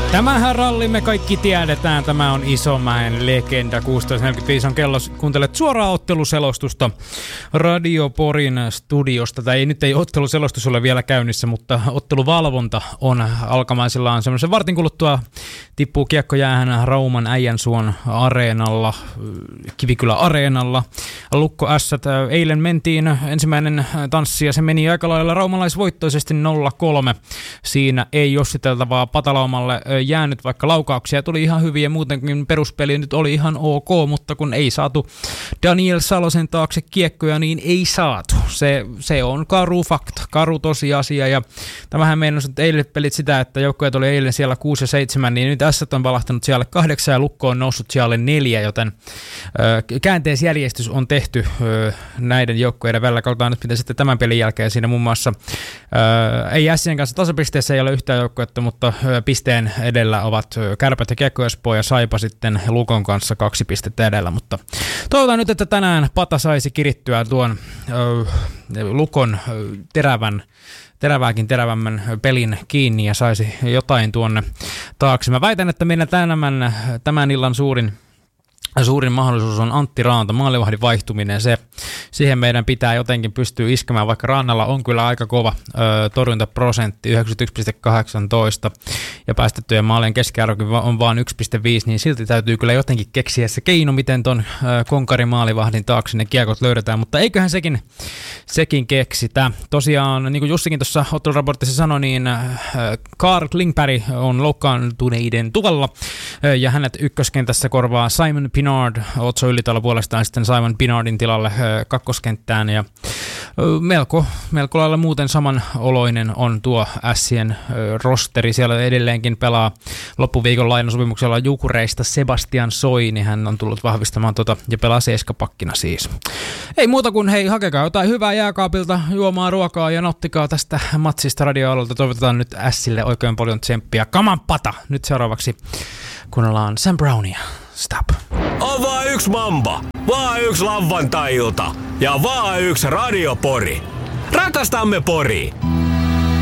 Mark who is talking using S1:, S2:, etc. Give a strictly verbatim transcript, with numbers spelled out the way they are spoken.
S1: Tämähän ralli me kaikki tiedetään. Tämä on Isomäen legenda. kuusitoista neljäkymmentäviisi on kello. Kuuntelet suoraa otteluselostusta Radio Porin studiosta. Tai ei, nyt ei otteluselostus ole vielä käynnissä, mutta otteluvalvonta on alkamaisillaan. Semmoisen vartin kuluttua tippuu kiekko jäähän Rauman Äijänsuon areenalla, Kivikylä areenalla. Lukko Ässät. Eilen mentiin ensimmäinen tanssi ja se meni aika lailla raumalaisvoittoisesti nolla kolme. Siinä ei jossiteltavaa Patalaumalle jäänyt, vaikka laukauksia tuli ihan hyviä ja muutenkin peruspeli nyt oli ihan ok, mutta kun ei saatu Daniel Salosen taakse kiekkoja, niin ei saatu. Se, se on karu fakta, karu tosiasia ja tämähän meinasi, että eilen pelit sitä, että joukkueet oli eilen siellä kuusi ja seitsemän, niin nyt Ässät on valahtanut siellä kahdeksan ja Lukko on noussut siellä neljä, joten ö, käänteisjärjestys on tehty ö, näiden joukkueiden välillä. Katsotaan nyt, miten sitten tämän pelin jälkeen siinä muun muassa ö, ei Ässien kanssa tasapisteessä ei ole yhtään joukkuetta, mutta ö, pisteen edellä ovat Kärpät ja Kiekko Espoo ja Saipa sitten Lukon kanssa kaksi pistettä edellä, mutta toivotaan nyt, että tänään Pata saisi kirittyä tuon ö, Lukon terävän, terävääkin terävämmän pelin kiinni ja saisi jotain tuonne taakse. Mä väitän, että meidän tämän, tämän illan suurin Suurin mahdollisuus on Antti Raanta, maalivahdin vaihtuminen. Se, siihen meidän pitää jotenkin pystyä iskemään, vaikka Rannalla on kyllä aika kova ö, torjuntaprosentti, yhdeksänkymmentäyksi pilkku kahdeksantoista, ja päästettyjen maalien keskiarvokin on vain yksi pilkku viisi, niin silti täytyy kyllä jotenkin keksiä se keino, miten ton ö, konkarin maalivahdin taakse ne kiekot löydetään, mutta eiköhän sekin, sekin keksitä. Tosiaan, niin kuin Jussikin tuossa otteluraportissa sanoi, niin ö, Carl Klingberg on loukkaantuneiden tuolla, ö, ja hänet ykköskentässä korvaa Simon Pinard, Otso Ylitalo puolestaan sitten Simon Pinardin tilalle ö, kakkoskenttään ja ö, melko, melko lailla muuten samanoloinen on tuo Ässien ö, rosteri. Siellä edelleenkin pelaa loppuviikon lainasopimuksella Jukureista Sebastian Soini, hän on tullut vahvistamaan tota ja pelaa seiskapakkina siis. Ei muuta kuin hei, hakekaa jotain hyvää jääkaapilta, juomaa ruokaa ja nauttikaa tästä matsista radioalalta. Toivotetaan nyt Ässille oikein paljon tsemppiä. Come on, Pata! Nyt seuraavaksi kuunnellaan Sam Brownia. Stop.
S2: On vaan yksi mamba, vaan yksi lauantai-ilta ja vaan yksi radiopori. Rakastamme Pori.